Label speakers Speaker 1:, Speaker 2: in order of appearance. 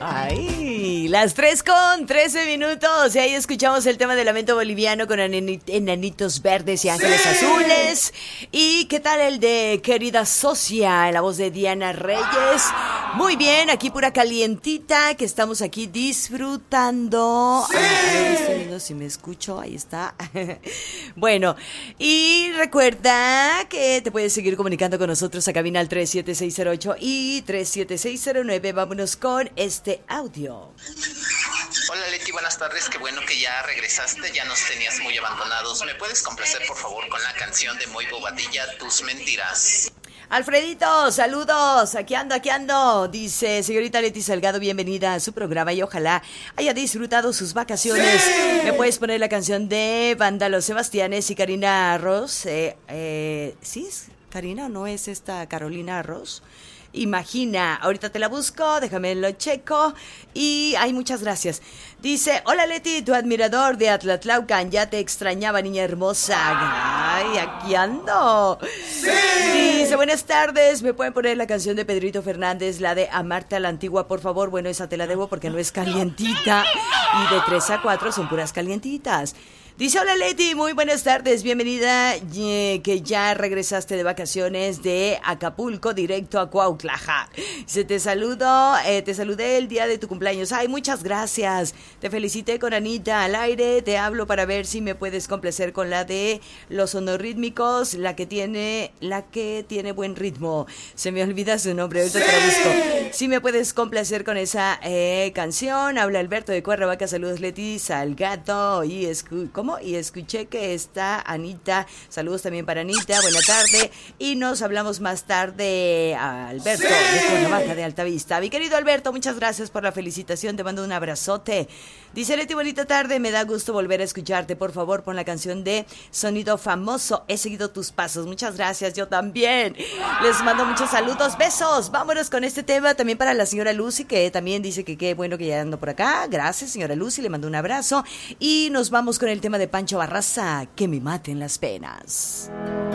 Speaker 1: Ay, las 3:13 y ahí escuchamos el tema del lamento boliviano con enanitos verdes y ángeles azules. ¿Y qué tal el de Querida Socia, en la voz de Diana Reyes? Muy bien, aquí pura calientita, que estamos aquí disfrutando. A ver, estoy viendo si me escucho, ahí está. Bueno, y recuerda que te puedes seguir comunicando con nosotros a cabina al 37608 y 37609. Vámonos con este audio.
Speaker 2: Hola Leti, buenas tardes, qué bueno que ya regresaste, ya nos tenías muy abandonados. ¿Me puedes complacer por favor con la canción de Moy Bobadilla, Tus Mentiras?
Speaker 1: Alfredito, saludos, aquí ando, dice señorita Leti Salgado, bienvenida a su programa y ojalá haya disfrutado sus vacaciones. ¡Sí! ¿Me puedes poner la canción de Banda Los Sebastianes y Karina Ross? ¿Sí es Karina o no es esta Carolina Ross? Imagina, ahorita te la busco, déjame lo checo y ay, muchas gracias. Dice, hola Leti, tu admirador de Atlatlaucan, ya te extrañaba, niña hermosa. Ay, aquí ando. ¡Sí! Dice, buenas tardes, ¿me pueden poner la canción de Pedrito Fernández, la de Amarte a la Antigua, por favor? Bueno, esa te la debo porque no es calientita y de 3 a 4 son puras calientitas. Dice, hola Leti, muy buenas tardes, bienvenida, que ya regresaste de vacaciones de Acapulco directo a Cuautla. Dice, te saludé el día de tu cumpleaños. Ay, muchas gracias, te felicité con Anita al aire, te hablo para ver si me puedes complacer con la de los sonorítmicos, la que tiene buen ritmo. Se me olvida su nombre, ahorita te la busco. Si me puedes complacer con esa canción. Habla Alberto de Cuernavaca, saludos Leti Salgado y escuché que está Anita, saludos también para Anita, buena tarde, y nos hablamos más tarde. Alberto de Cuernavaca de Altavista. Mi querido Alberto, muchas gracias por la felicitación, te mando un abrazote. Dice Leti, bonita tarde, me da gusto volver a escucharte, por favor pon la canción de Sonido Famoso, he seguido tus pasos. Muchas gracias, yo también, les mando muchos saludos, besos. Vámonos con este tema también para la señora Lucy, que también dice que qué bueno que ya ando por acá. Gracias señora Lucy, le mando un abrazo y nos vamos con el tema de Pancho Barraza, que me maten las penas.